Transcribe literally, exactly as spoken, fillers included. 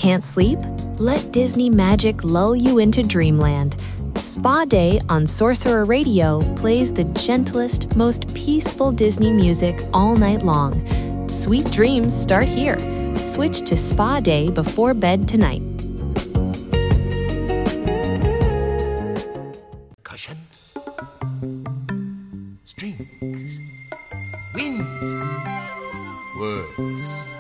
Can't sleep? Let Disney magic lull you into dreamland. Spa Day on Sorcerer Radio plays the gentlest, most peaceful Disney music all night long. Sweet dreams start here. Switch to Spa Day before bed tonight. Caution. Strings. Winds. Words.